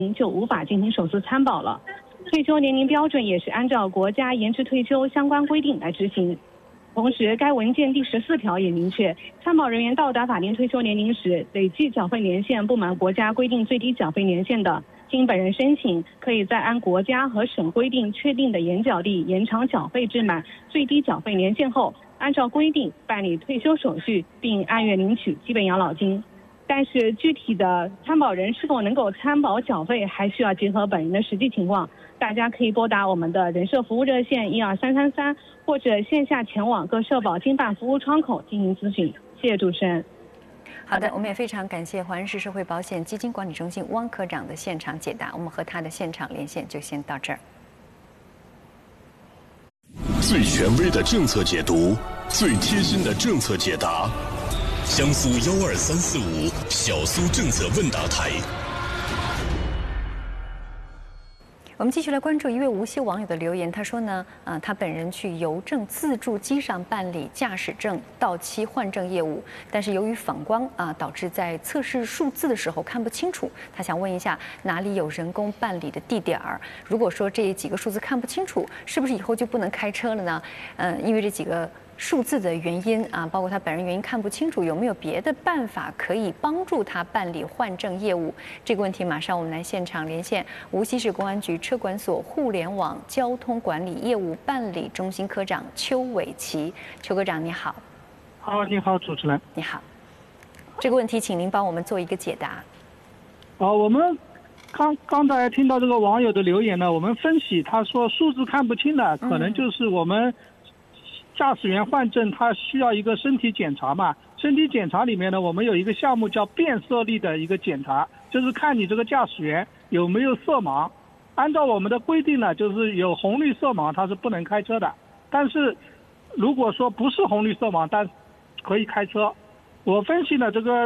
就无法进行首次参保了。退休年龄标准也是按照国家延迟退休相关规定来执行。同时，该文件第14条也明确，参保人员到达法定退休年龄时，累计缴费年限不满国家规定最低缴费年限的，经本人申请，可以在按国家和省规定确定的延缴地延长缴费至满最低缴费年限后，按照规定办理退休手续，并按月领取基本养老金。但是具体的参保人是否能够参保缴费，还需要结合本人的实际情况。大家可以拨打我们的人社服务热线12333，或者线下前往各社保经办服务窗口进行咨询。谢谢主持人。 好的，我们也非常感谢华人市社会保险基金管理中心汪科长的现场解答。我们和他的现场连线就先到这儿。 最权威的政策解读，最贴心的政策解答。江苏12345小苏政策问答台。 我们继续来关注一位无锡网友的留言，他说呢，他本人去邮政自助机上办理驾驶证到期换证业务，但是由于反光导致在测试数字的时候看不清楚。他想问一下，哪里有人工办理的地点儿？如果说这几个数字看不清楚，是不是以后就不能开车了呢？因为这几个数字的原因包括他本人原因看不清楚，有没有别的办法可以帮助他办理换证业务？这个问题马上我们来现场连线无锡市公安局车管所互联网交通管理业务办理中心科长邱伟奇。邱科长你好。 好，你好，主持人。 你好。这个问题请您帮我们做一个解答。 我们刚才听到这个网友的留言呢，我们分析他说数字看不清的，可能就是我们驾驶员换证他需要一个身体检查嘛，身体检查里面呢，我们有一个项目叫变色力的一个检查，就是看你这个驾驶员有没有色盲。按照我们的规定呢，就是有红绿色盲他是不能开车的，但是如果说不是红绿色盲，但可以开车。我分析呢，这个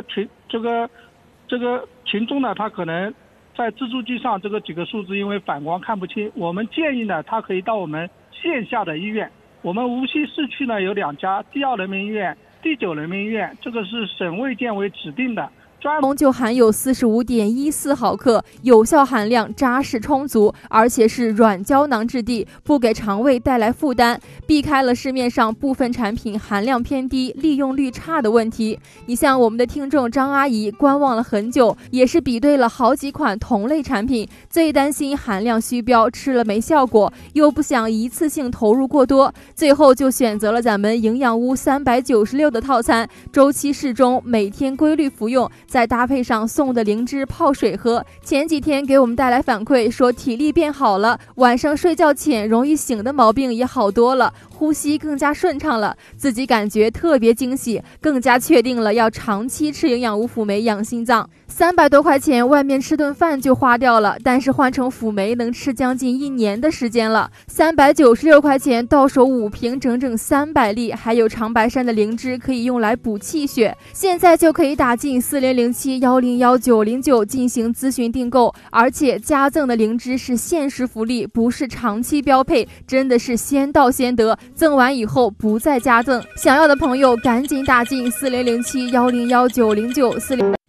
群众呢，他可能在自助机上这个几个数字因为反光看不清，我们建议呢，他可以到我们线下的医院。我们无锡市区呢有2家，第2人民医院、第9人民医院，这个是省卫健委指定的。 就含有45.14毫克，有效含量扎实充足，而且是软胶囊质地，不给肠胃带来负担，避开了市面上部分产品含量偏低、利用率差的问题。你像我们的听众张阿姨观望了很久，也是比对了好几款同类产品，最担心含量虚标，吃了没效果，又不想一次性投入过多，最后就选择了咱们营养屋396的套餐，周期适中，每天规律服用，再搭配上送的灵芝泡水喝。前几天给我们带来反馈说体力变好了，晚上睡觉前容易醒的毛病也好多了，呼吸更加顺畅了，自己感觉特别惊喜，更加确定了要长期吃营养屋辅酶养心脏。300多块钱外面吃顿饭就花掉了，但是换成辅酶能吃将近1年的时间了。396块钱到手5瓶，整整300粒，还有长白山的灵芝可以用来补气血。现在就可以打进4007101909进行咨询订购，而且加赠的灵芝是限时福利，不是长期标配，真的是先到先得，赠完以后不再加赠。想要的朋友赶紧打进400710190940。